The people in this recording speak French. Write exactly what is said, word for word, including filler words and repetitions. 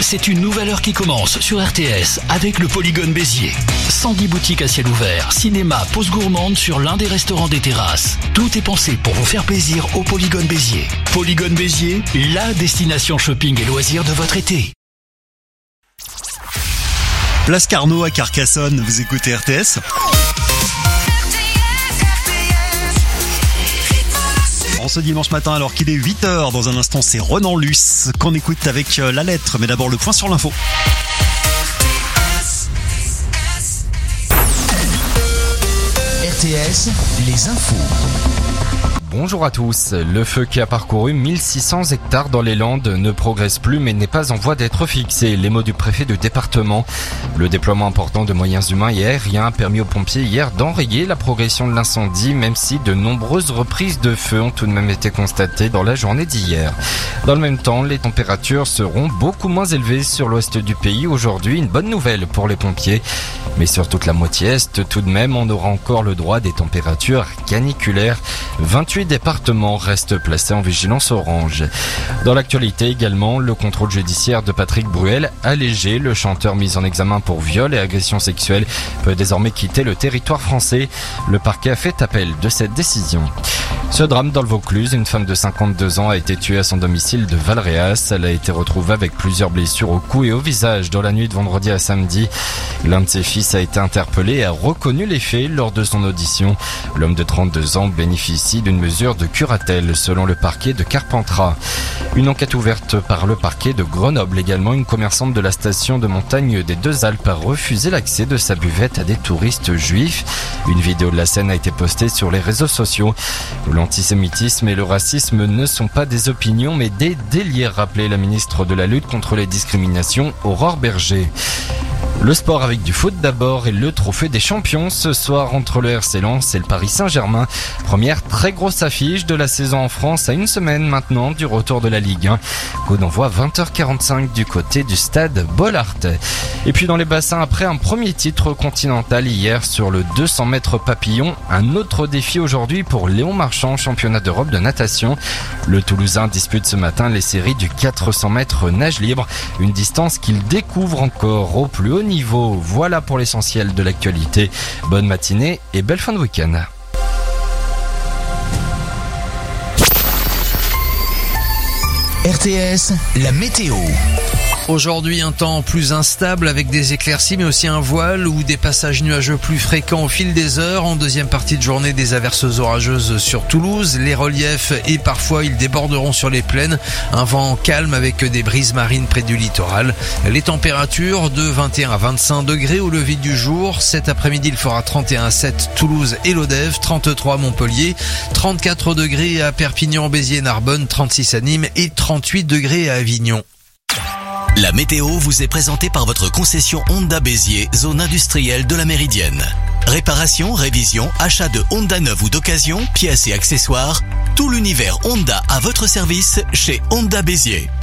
c'est une nouvelle heure qui commence sur R T S avec le Polygone Béziers. cent dix boutiques à ciel ouvert, cinéma, pause gourmande sur l'un des restaurants des terrasses. Tout est pensé pour vous faire plaisir au Polygone Béziers. Polygone Béziers, la destination shopping et loisirs de votre été. Place Carnot à Carcassonne, vous écoutez R T S ? En ce dimanche matin, alors qu'il est huit heures, dans un instant, c'est Renan Luce qu'on écoute avec la lettre. Mais d'abord, le point sur l'info. R T S, les infos. Bonjour à tous. Le feu qui a parcouru mille six cents hectares dans les Landes ne progresse plus mais n'est pas en voie d'être fixé. Les mots du préfet du département. Le déploiement important de moyens humains et aériens a permis aux pompiers hier d'enrayer la progression de l'incendie, même si de nombreuses reprises de feu ont tout de même été constatées dans la journée d'hier. Dans le même temps, les températures seront beaucoup moins élevées sur l'ouest du pays aujourd'hui. Une bonne nouvelle pour les pompiers. Mais sur toute la moitié est, tout de même, on aura encore le droit à des températures caniculaires. vingt-huit départements restent placés en vigilance orange. Dans l'actualité également, le contrôle judiciaire de Patrick Bruel, allégé, le chanteur mis en examen pour viol et agression sexuelle, peut désormais quitter le territoire français. Le parquet a fait appel de cette décision. Ce drame dans le Vaucluse, une femme de cinquante-deux ans a été tuée à son domicile de Valréas. Elle a été retrouvée avec plusieurs blessures au cou et au visage dans la nuit de vendredi à samedi. L'un de ses fils a été interpellé et a reconnu les faits lors de son audition. L'homme de trente-deux ans bénéficie d'une mesure de curatelle selon le parquet de Carpentras. Une enquête ouverte par le parquet de Grenoble également. Une commerçante de la station de montagne des Deux Alpes a refusé l'accès de sa buvette à des touristes juifs. Une vidéo de la scène a été postée sur les réseaux sociaux. L'antisémitisme et le racisme ne sont pas des opinions mais des délires, rappelait la ministre de la lutte contre les discriminations, Aurore Berger. Le sport avec du foot d'abord et le trophée des champions ce soir entre le R C Lens et le Paris Saint-Germain. Première très grosse affiche de la saison en France à une semaine maintenant du retour de la Ligue un. Coup d'envoi vingt heures quarante-cinq du côté du stade Bollaert. Et puis dans les bassins, après un premier titre continental hier sur le deux cents mètres papillon, un autre défi aujourd'hui pour Léon Marchand, championnat d'Europe de natation. Le Toulousain dispute ce matin les séries du quatre cents mètres nage libre, une distance qu'il découvre encore au plus haut niveau. Voilà pour l'essentiel de l'actualité. Bonne matinée et belle fin de week-end. R T S, la météo. Aujourd'hui, un temps plus instable avec des éclaircies mais aussi un voile ou des passages nuageux plus fréquents au fil des heures. En deuxième partie de journée, des averses orageuses sur Toulouse, les reliefs et parfois ils déborderont sur les plaines. Un vent calme avec des brises marines près du littoral. Les températures de vingt et un à vingt-cinq degrés au lever du jour. Cet après-midi, il fera trente et un à sept Toulouse et Lodève, trente-trois à Montpellier, trente-quatre degrés à Perpignan, Béziers et Narbonne, trente-six à Nîmes et trente-huit degrés à Avignon. La météo vous est présentée par votre concession Honda Béziers, zone industrielle de la Méridienne. Réparation, révision, achat de Honda neuf ou d'occasion, pièces et accessoires, tout l'univers Honda à votre service chez Honda Béziers.